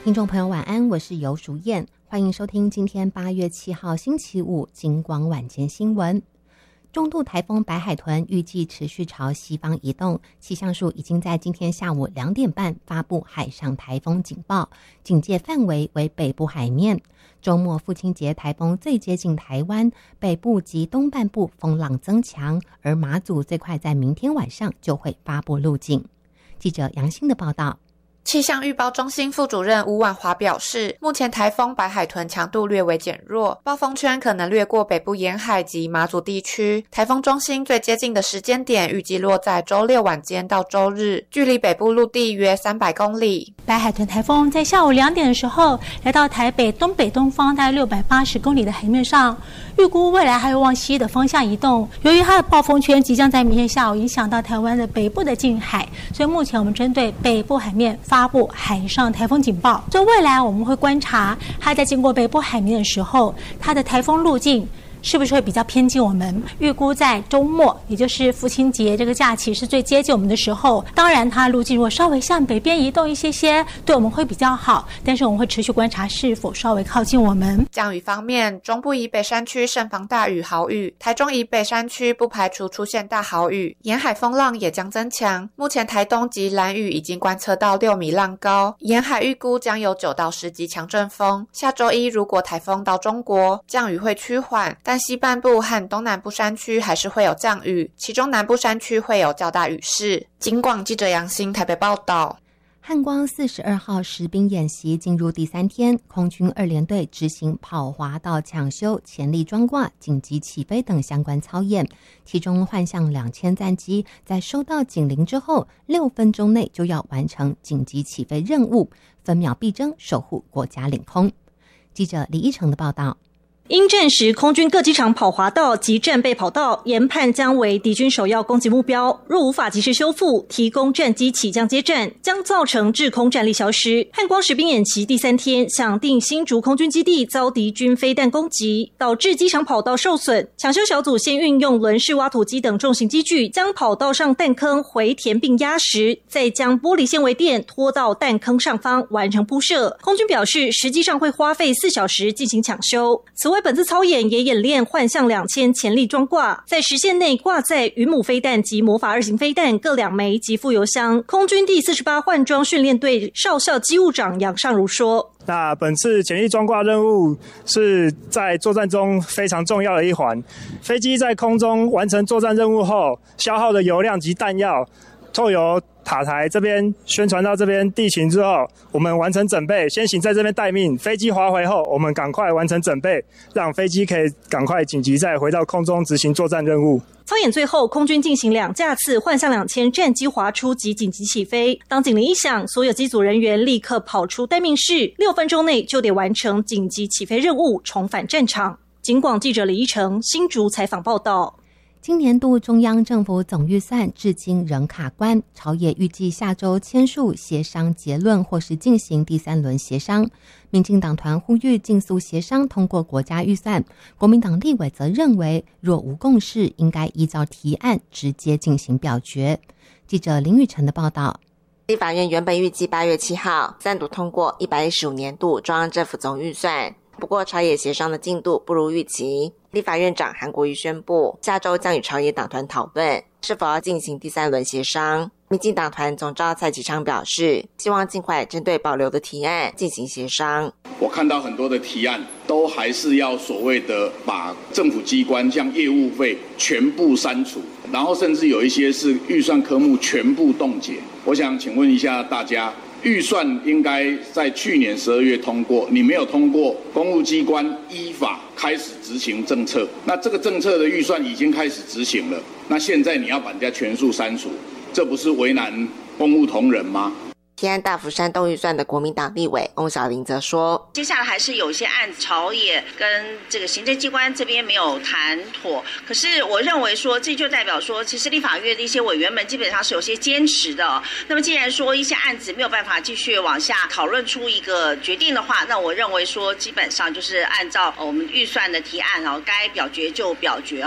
听众朋友晚安，我是游淑燕，欢迎收听今天8月7号星期五金广晚间新闻。中度台风白海豚预计持续朝西方移动，气象署已经在今天下午2点半发布海上台风警报，警戒范围为北部海面。周末父亲节台风最接近台湾，北部及东半部风浪增强，而马祖最快在明天晚上就会发布路径。记者杨欣的报道。 气象预报中心副主任吴婉华表示，目前台风白海豚强度略为减弱，暴风圈可能掠过北部沿海及马祖地区。台风中心最接近的时间点预计落在周六晚间到周日，距离北部陆地约300公里。 白海豚台风在下午2点的时候来到台北东北东方大概680公里的海面上，预估未来还会往西的方向移动。由于它的暴风圈即将在明天下午影响到台湾的北部的近海，所以目前我们针对北部海面发布海上台风警报。所以未来我们会观察它在经过北部海面的时候，它的台风路径是不是会比较偏近我们。预估在周末，也就是父亲节这个假期是最接近我们的时候，当然它路径如果稍微向北边移动一些，对我们会比较好，但是我们会持续观察是否稍微靠近我们。 降雨方面，中部以北山区慎防大雨豪雨，台中以北山区不排除出现大豪雨，沿海风浪也将增强。目前台东及兰屿已经观测到6米浪高，沿海预估将有9到10级强阵风。下周一如果台风到中国，降雨会趋缓，但西半部和东南部山区还是会有降雨，其中南部山区会有较大雨势。警广记者杨欣台北报道。 汉光42号实兵演习进入第3天，空军2联队执行跑滑道抢修、潜力装挂、紧急起飞等相关操演，其中幻象2000战机在收到警铃之后6分钟内就要完成紧急起飞任务，分秒必争，守护国家领空。记者李一成的报道。 因战时空军各机场跑滑道及战备跑道研判将为敌军首要攻击目标，若无法及时修复，提供战机起降接战，将造成制空战力消失。汉光实兵演习第3天，响定新竹空军基地遭敌军飞弹攻击，导致机场跑道受损。抢修小组先运用轮式挖土机等重型机具，将跑道上弹坑回填并压实，再将玻璃纤维垫拖到弹坑上方完成铺设。空军表示，实际上会花费4小时进行抢修。此外，本次操演也演练幻象2000潜力装挂，在实线内挂载云母飞弹及魔法2型飞弹各2枚及副油箱。空军第48换装训练队少校机务长杨尚如说， 那本次潜力装挂任务是在作战中非常重要的一环，飞机在空中完成作战任务后，消耗的油量及弹药透由塔台这边宣传到这边地勤之后，我们完成整备，先行在这边待命。飞机滑回后，我们赶快完成整备，让飞机可以赶快紧急再回到空中执行作战任务。 操演最后，空军进行2架次幻象2000战机滑出及紧急起飞。当警铃一响，所有机组人员立刻跑出待命室，6分钟内就得完成紧急起飞任务，重返战场。警广记者李一成新竹采访报道。 今年度中央政府总预算至今仍卡关，朝野预计下周签署协商结论或是进行第3轮协商。民进党团呼吁尽速协商通过国家预算，国民党立委则认为若无共识，应该依照提案直接进行表决。记者林雨晨的报道。 立法院原本预计8月7号3读通过115年度中央政府总预算，不过朝野协商的进度不如预期。立法院长韩国瑜宣布，下周将与朝野党团讨论是否要进行第3轮协商。民进党团总召蔡其昌表示，希望尽快针对保留的提案进行协商。 我看到很多的提案都还是要所谓的把政府机关像业务费全部删除，然后甚至有一些是预算科目全部冻结。我想请问一下大家，预算应该在去年12月通过，你没有通过，公务机关依法开始执行政策，那这个政策的预算已经开始执行了，那现在你要把人家全数删除，这不是为难公务同仁吗？ 提案大幅煽动预算的国民党立委翁小玲则说， 接下来还是有一些案子朝野跟这个行政机关这边没有谈妥，可是我认为说这就代表说其实立法院的一些委员们基本上是有些坚持的。那么既然说一些案子没有办法继续往下讨论出一个决定的话，那我认为说基本上就是按照我们预算的提案该表决就表决。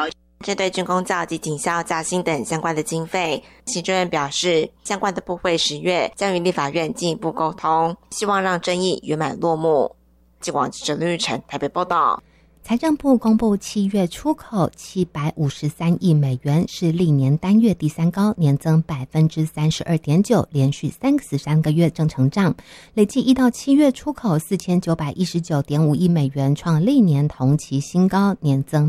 针对军公教及警校加薪等相关的经费，行政院表示，相关的部会10月将与立法院进一步沟通，希望让争议圆满落幕。记者记者林玉成台北报道。 财政部公布7月出口753亿美元，是历年单月第3高，年增 32.9%， 连续33个月正成长。累计1到7月出口 4919.5 亿美元，创历年同期新高，年增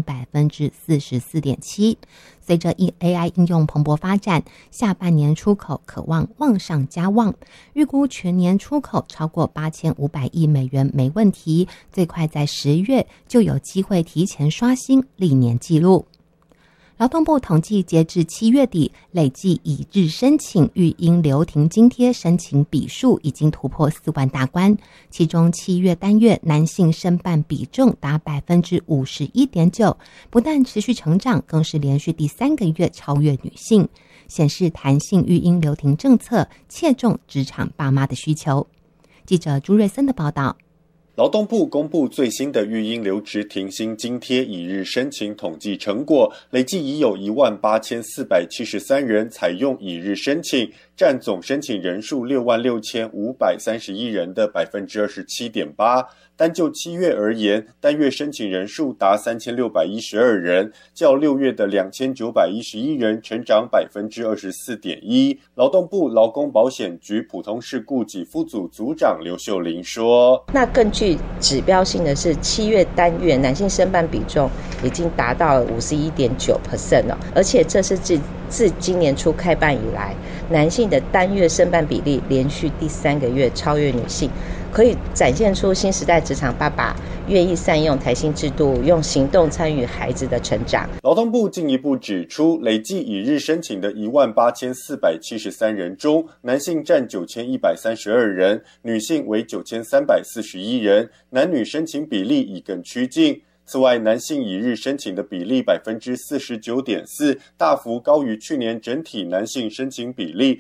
44.7%。随着 AI 应用蓬勃发展，下半年出口可望旺上加旺，预估全年出口超过8500亿美元没问题，最快在10月就有机会提前刷新历年纪录。劳动部统计，截至7月底，累计以日申请育婴留停津贴申请笔数已经突破4万大关，其中7月单月男性申办比重达 51.9%， 不但持续成长，更是连续第3个月超越女性，显示弹性育婴留停政策切中职场爸妈的需求。记者朱瑞森的报道。 劳动部公布最新的育婴留职停薪津贴一日申请统计成果，累计已有18473人采用一日申请，占总申请人数66531人的 27.8%。单就7月而言，单月申请人数达3612人，较6月的2911人成长 24.1%。劳动部劳工保险局普通事故给付组组长刘秀玲说， 那更具指标性的是7月单月男性申办比重已经达到了 51.9% 了，而且这是自今年初开办以来，男性的单月申办比例连续第3个月超越女性，可以展现出新时代职场爸爸愿意善用弹性制度，用行动参与孩子的成长。 劳动部进一步指出，累计一日申请的18473人中，男性占9132人，女性为9341人，男女申请比例已更趋近。此外，男性一日申请的比例 49.4%， 大幅高于去年整体男性申请比例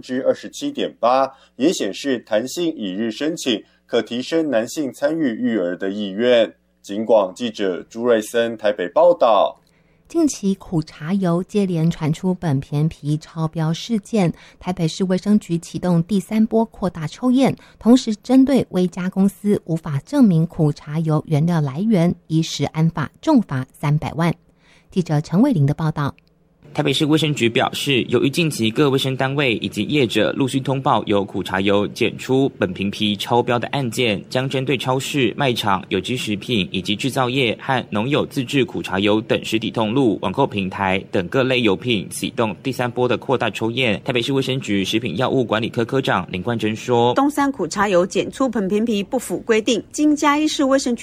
27.8%， 也显示弹性一日申请可提升男性参与育儿的意愿。警广记者朱瑞森台北报道。 近期苦茶油接连传出苯醃醚超标事件，台北市卫生局启动第3波扩大抽验，同时针对微加公司无法证明苦茶油原料来源，依食安法重罚300万。记者陈伟玲的报道。 台北市卫生局表示，由于近期各卫生单位以及业者陆续通报有苦茶油检出苯醚醚超标的案件，将针对超市、卖场、有机食品以及制造业和农友自制苦茶油等实体通路、网购平台等各类油品启动第3波的扩大抽验。台北市卫生局食品药物管理科科长林冠珍说， 东山苦茶油检出苯醚醚不符规定，经嘉义市卫生局